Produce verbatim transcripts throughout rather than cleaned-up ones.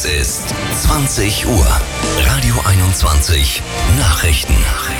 Es ist zwanzig Uhr. Radio einundzwanzig Nachrichten.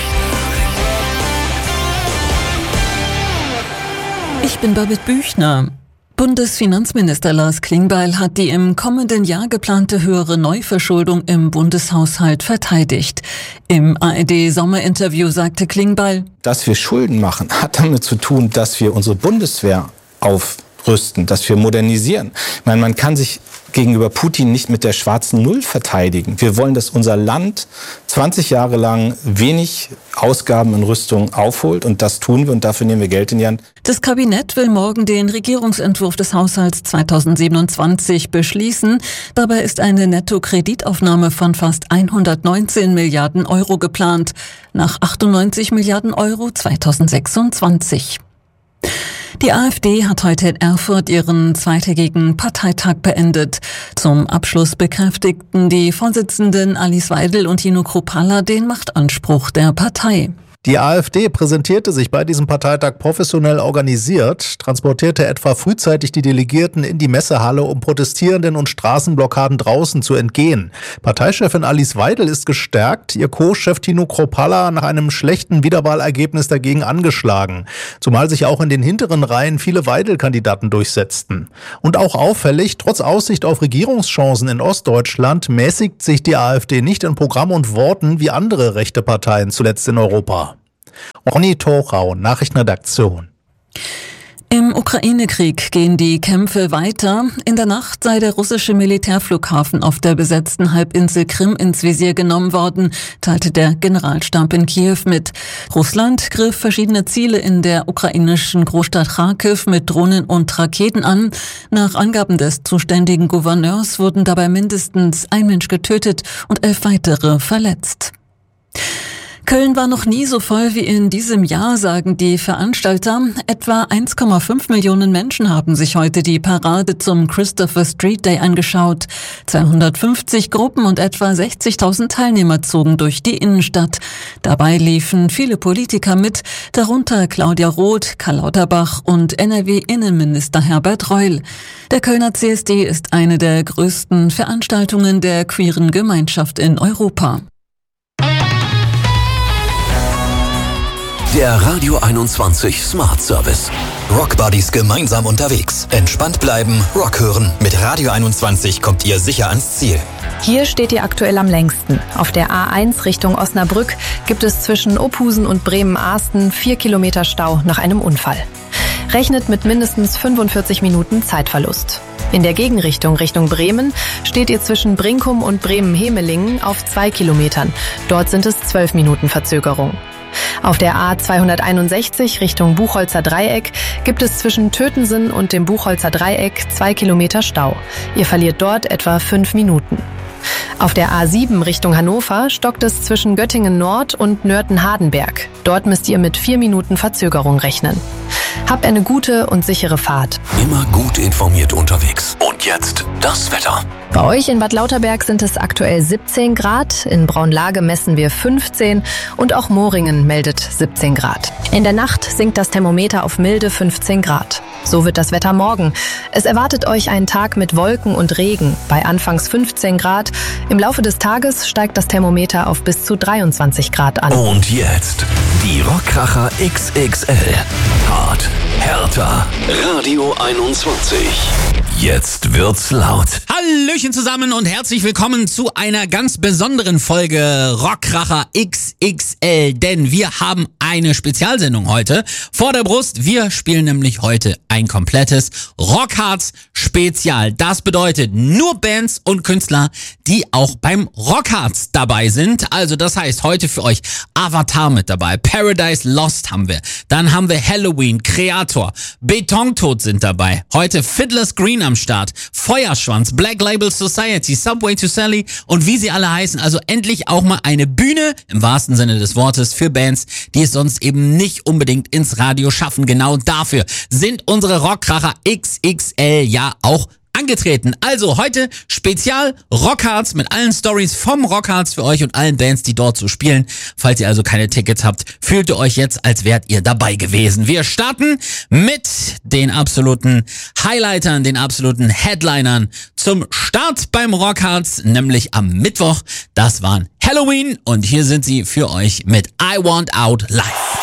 Ich bin Babette Büchner. Bundesfinanzminister Lars Klingbeil hat die im kommenden Jahr geplante höhere Neuverschuldung im Bundeshaushalt verteidigt. Im A R D-Sommerinterview sagte Klingbeil: Dass wir Schulden machen, hat damit zu tun, dass wir unsere Bundeswehr aufrüsten, dass wir modernisieren. Ich meine, man kann sich gegenüber Putin nicht mit der schwarzen Null verteidigen. Wir wollen, dass unser Land zwanzig Jahre lang wenig Ausgaben in Rüstung aufholt, und das tun wir, und dafür nehmen wir Geld in die Hand. Das Kabinett will morgen den Regierungsentwurf des Haushalts zweitausendsiebenundzwanzig beschließen. Dabei ist eine Nettokreditaufnahme von fast hundertneunzehn Milliarden Euro geplant, nach achtundneunzig Milliarden Euro zweitausendsechsundzwanzig. Die AfD hat heute in Erfurt ihren zweitägigen Parteitag beendet. Zum Abschluss bekräftigten die Vorsitzenden Alice Weidel und Tino Kruppalla den Machtanspruch der Partei. Die AfD präsentierte sich bei diesem Parteitag professionell organisiert, transportierte etwa frühzeitig die Delegierten in die Messehalle, um Protestierenden und Straßenblockaden draußen zu entgehen. Parteichefin Alice Weidel ist gestärkt, ihr Co-Chef Tino Kruppalla nach einem schlechten Wiederwahlergebnis dagegen angeschlagen. Zumal sich auch in den hinteren Reihen viele Weidel-Kandidaten durchsetzten. Und auch auffällig, trotz Aussicht auf Regierungschancen in Ostdeutschland mäßigt sich die AfD nicht in Programm und Worten wie andere rechte Parteien zuletzt in Europa. Ronny Thorau, Nachrichtenredaktion. Im Ukraine-Krieg gehen die Kämpfe weiter. In der Nacht sei der russische Militärflughafen auf der besetzten Halbinsel Krim ins Visier genommen worden, teilte der Generalstab in Kiew mit. Russland griff verschiedene Ziele in der ukrainischen Großstadt Charkiw mit Drohnen und Raketen an. Nach Angaben des zuständigen Gouverneurs wurden dabei mindestens ein Mensch getötet und elf weitere verletzt. Köln war noch nie so voll wie in diesem Jahr, sagen die Veranstalter. Etwa eins Komma fünf Millionen Menschen haben sich heute die Parade zum Christopher Street Day angeschaut. zweihundertfünfzig Gruppen und etwa sechzigtausend Teilnehmer zogen durch die Innenstadt. Dabei liefen viele Politiker mit, darunter Claudia Roth, Karl Lauterbach und N R W-Innenminister Herbert Reul. Der Kölner C S D ist eine der größten Veranstaltungen der queeren Gemeinschaft in Europa. Der Radio einundzwanzig Smart Service. Rock Buddies gemeinsam unterwegs. Entspannt bleiben, Rock hören. Mit Radio einundzwanzig kommt ihr sicher ans Ziel. Hier steht ihr aktuell am längsten. Auf der A eins Richtung Osnabrück gibt es zwischen Ophusen und Bremen-Ahsten vier Kilometer Stau nach einem Unfall. Rechnet mit mindestens fünfundvierzig Minuten Zeitverlust. In der Gegenrichtung Richtung Bremen steht ihr zwischen Brinkum und Bremen-Hemelingen auf zwei Kilometern. Dort sind es zwölf Minuten Verzögerung. Auf der A zweihunderteinundsechzig Richtung Buchholzer Dreieck gibt es zwischen Tötensen und dem Buchholzer Dreieck zwei Kilometer Stau. Ihr verliert dort etwa fünf Minuten. Auf der A sieben Richtung Hannover stockt es zwischen Göttingen Nord und Nörten-Hardenberg. Dort müsst ihr mit vier Minuten Verzögerung rechnen. Habt eine gute und sichere Fahrt. Immer gut informiert unterwegs. Und jetzt das Wetter. Bei euch in Bad Lauterberg sind es aktuell siebzehn Grad, in Braunlage messen wir fünfzehn und auch Moringen meldet siebzehn Grad. In der Nacht sinkt das Thermometer auf milde fünfzehn Grad. So wird das Wetter morgen. Es erwartet euch ein Tag mit Wolken und Regen bei anfangs fünfzehn Grad. Im Laufe des Tages steigt das Thermometer auf bis zu dreiundzwanzig Grad an. Und jetzt die Rockkracher X X L. Hart, härter. Radio einundzwanzig. Jetzt wird's laut. Hallöchen zusammen und herzlich willkommen zu einer ganz besonderen Folge Rockkracher X X L, denn wir haben eine Spezialsendung heute vor der Brust. Wir spielen nämlich heute ein komplettes Rockharz Spezial. Das bedeutet nur Bands und Künstler, die auch beim Rockharz dabei sind. Also das heißt heute für euch Avatar mit dabei, Paradise Lost haben wir, dann haben wir Halloween, Kreator, Betontod sind dabei, heute Fiddler's Green am Start, Feuerschwanz, Black Label Society, Subway to Sally und wie sie alle heißen. Also endlich auch mal eine Bühne, im wahrsten Sinne des Wortes, für Bands, die es sonst eben nicht unbedingt ins Radio schaffen. Genau dafür sind unsere Rockkracher X X L ja auch angetreten. Also heute Spezial Rockharz mit allen Stories vom Rockharz für euch und allen Bands, die dort so spielen. Falls ihr also keine Tickets habt, fühlt ihr euch jetzt, als wärt ihr dabei gewesen. Wir starten mit den absoluten Highlightern, den absoluten Headlinern zum Start beim Rockharz, nämlich am Mittwoch. Das waren Helloween und hier sind sie für euch mit I Want Out Live.